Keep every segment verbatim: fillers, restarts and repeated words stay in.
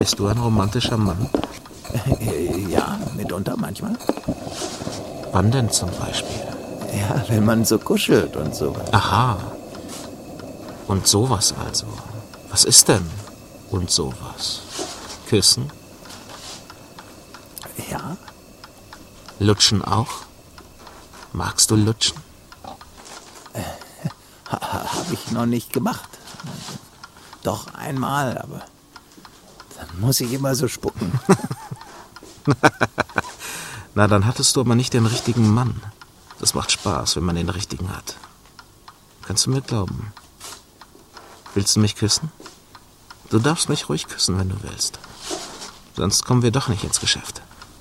Bist du ein romantischer Mann? Ja, mitunter manchmal. Wann denn zum Beispiel? Ja, wenn man so kuschelt und so. Aha. Und sowas also. Was ist denn und sowas? Küssen? Ja? Lutschen auch? Magst du lutschen? Äh, ha, hab ich noch nicht gemacht. Doch einmal, aber dann muss ich immer so spucken. Na, dann hattest du aber nicht den richtigen Mann. Das macht Spaß, wenn man den richtigen hat. Kannst du mir glauben? Willst du mich küssen? Du darfst mich ruhig küssen, wenn du willst. Sonst kommen wir doch nicht ins Geschäft.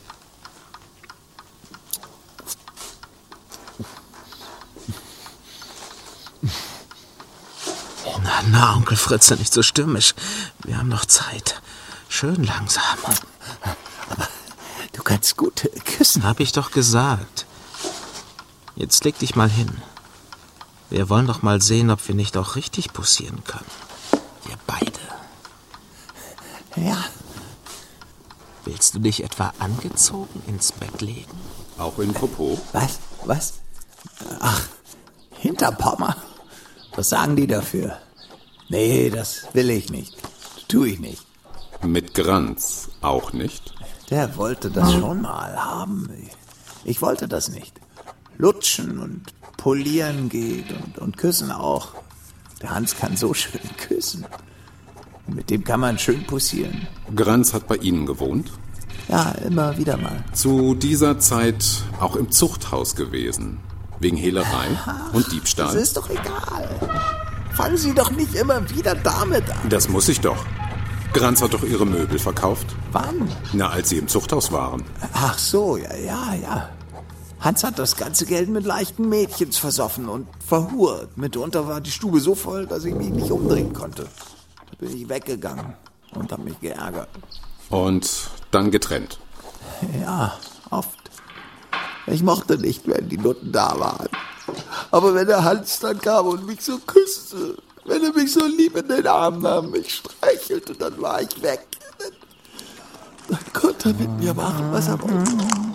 Na, na, Onkel Fritze, nicht so stürmisch. Wir haben noch Zeit. Schön langsam. Aber du kannst gut küssen. Hab ich doch gesagt. Jetzt leg dich mal hin. Wir wollen doch mal sehen, ob wir nicht auch richtig poussieren können. Wir beide. Ja. Willst du dich etwa angezogen ins Bett legen? Auch in Popo? Was? Was? Ach, Hinterpommer. Was sagen die dafür? Nee, das will ich nicht. Tu ich nicht. Mit Granz auch nicht? Der wollte das schon mal haben. Ich wollte das nicht. Lutschen und polieren geht und, und küssen auch. Der Hans kann so schön küssen. Mit dem kann man schön poussieren. Granz hat bei Ihnen gewohnt? Ja, immer wieder mal. Zu dieser Zeit auch im Zuchthaus gewesen. Wegen Hehlerei Ach, und Diebstahl. Das ist doch egal. Fangen Sie doch nicht immer wieder damit an. Das muss ich doch. Granz hat doch Ihre Möbel verkauft. Wann? Na, als Sie im Zuchthaus waren. Ach so, ja, ja, ja. Hans hat das ganze Geld mit leichten Mädchens versoffen und verhurt. Mitunter war die Stube so voll, dass ich mich nicht umdrehen konnte. Da bin ich weggegangen und hab mich geärgert. Und dann getrennt. Ja, oft. Ich mochte nicht, wenn die Nutten da waren. Aber wenn der Hans dann kam und mich so küsste, wenn er mich so lieb in den Arm nahm, mich streichelte, dann war ich weg. Dann, dann konnte er mit mir machen, was er wollte.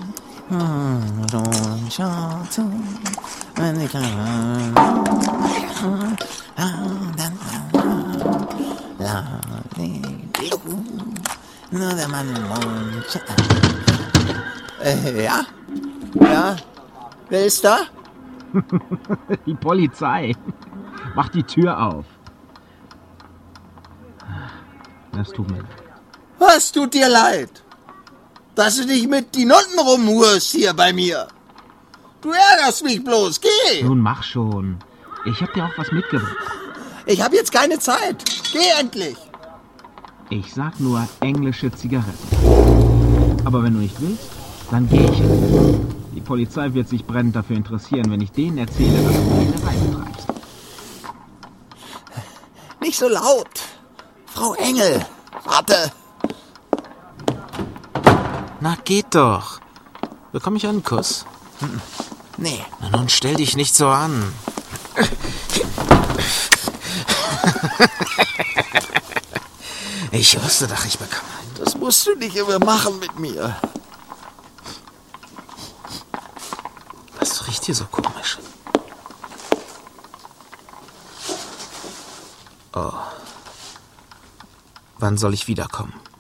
Nur der Mann. Äh, ja? Ja? Wer ist da? Die Polizei. Mach die Tür auf. Das tut mir leid. Was tut dir leid? Dass du dich mit die Nutten rumhurst hier bei mir. Du ärgerst mich bloß. Geh! Nun mach schon. Ich hab dir auch was mitgebracht. Ich hab jetzt keine Zeit. Geh endlich! Ich sag nur englische Zigaretten. Aber wenn du nicht willst, dann geh ich. Die Polizei wird sich brennend dafür interessieren, wenn ich denen erzähle, dass du Hehlerei betreibst. Nicht so laut. Frau Engel, warte. Na, geht doch. Bekomme ich einen Kuss? Hm. Nee. Na nun, stell dich nicht so an. Ich wusste doch, ich bekomme einen. Das musst du nicht immer machen mit mir. Was riecht hier so komisch? Oh. Wann soll ich wiederkommen?